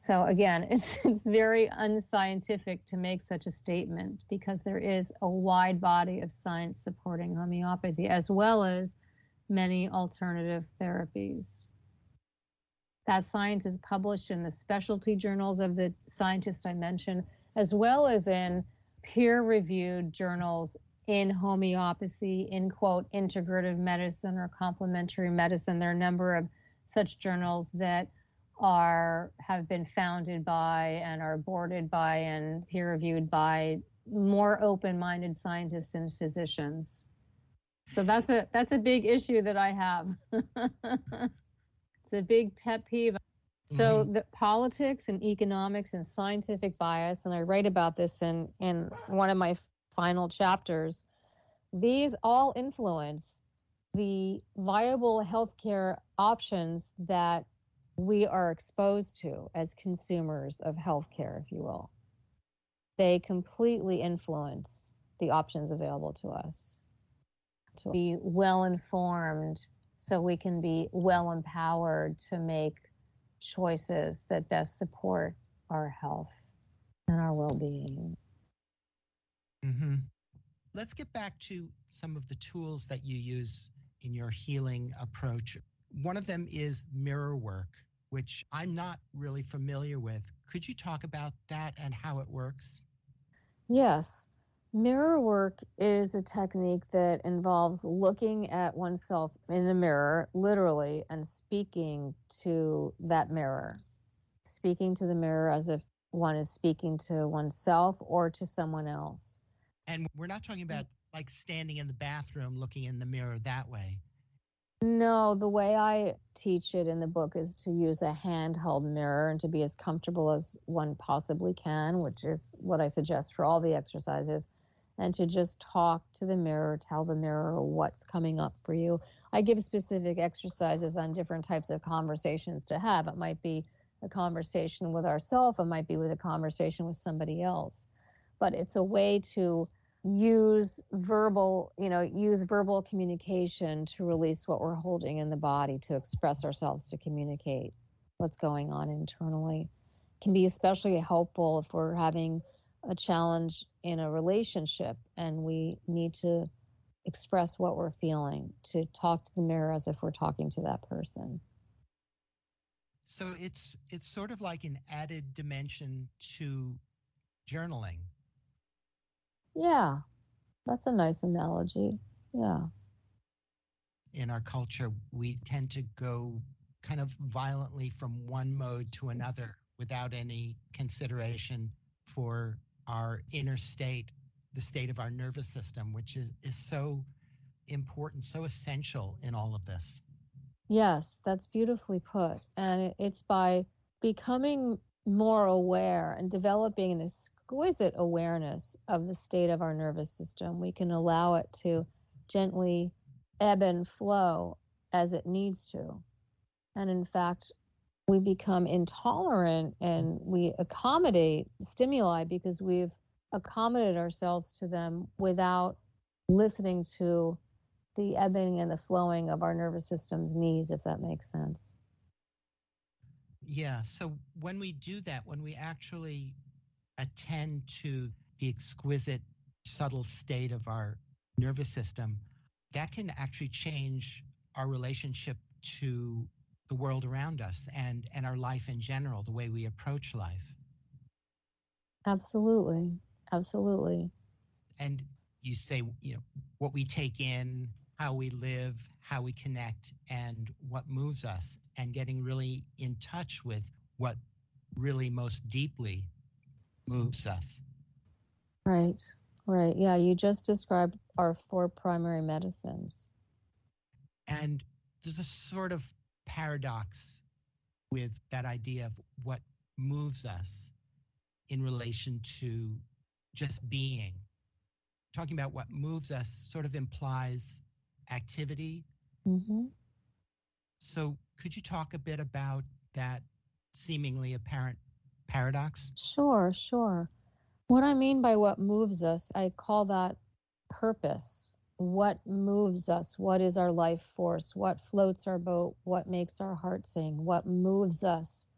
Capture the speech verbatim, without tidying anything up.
So again, it's it's very unscientific to make such a statement because there is a wide body of science supporting homeopathy as well as many alternative therapies. That science is published in the specialty journals of the scientists I mentioned, as well as in peer-reviewed journals in homeopathy, in quote, integrative medicine or complementary medicine. There are a number of such journals that are have been founded by and are boarded by and peer-reviewed by more open-minded scientists and physicians. So that's a that's a big issue that I have. It's a big pet peeve. So Mm-hmm. the politics and economics and scientific bias, and I write about this in, in one of my final chapters, these all influence the viable healthcare options that we are exposed to as consumers of healthcare, if you will. They completely influence the options available to us. To be well informed so we can be well empowered to make choices that best support our health and our well-being. Mm-hmm. Let's get back to some of the tools that you use in your healing approach. One of them is mirror work, which I'm not really familiar with. Could you talk about that and how it works? Yes. Mirror work is a technique that involves looking at oneself in a mirror, literally, and speaking to that mirror. Speaking to the mirror as if one is speaking to oneself or to someone else. And we're not talking about like standing in the bathroom looking in the mirror that way. No, the way I teach it in the book is to use a handheld mirror and to be as comfortable as one possibly can, which is what I suggest for all the exercises, and to just talk to the mirror, tell the mirror what's coming up for you. I give specific exercises on different types of conversations to have. It might be a conversation with ourselves, it might be with a conversation with somebody else. But it's a way to use verbal, you know, use verbal communication to release what we're holding in the body, to express ourselves, to communicate what's going on internally. It can be especially helpful if we're having a challenge in a relationship and we need to express what we're feeling, to talk to the mirror as if we're talking to that person. So it's it's sort of like an added dimension to journaling. Yeah, that's a nice analogy. Yeah. In our culture, we tend to go kind of violently from one mode to another without any consideration for our inner state, the state of our nervous system, which is, is so important, so essential in all of this. Yes, that's beautifully put. And it, it's by becoming more aware and developing an exquisite awareness of the state of our nervous system, we can allow it to gently ebb and flow as it needs to. And in fact, we become intolerant and we accommodate stimuli because we've accommodated ourselves to them without listening to the ebbing and the flowing of our nervous system's needs, if that makes sense. Yeah. So when we do that, when we actually attend to the exquisite, subtle state of our nervous system, that can actually change our relationship to the world around us and, and our life in general, the way we approach life. Absolutely. Absolutely. And you say, you know, what we take in, how we live, how we connect, and what moves us, and getting really in touch with what really most deeply moves us. Right. Right. Yeah, you just described our four primary medicines. And there's a sort of paradox with that idea of what moves us in relation to just being. Talking about what moves us sort of implies activity. Mm-hmm. So could you talk a bit about that seemingly apparent paradox? Sure, sure. What I mean by what moves us, I call that purpose. What moves us? What is our life force? What floats our boat? What makes our heart sing? What moves us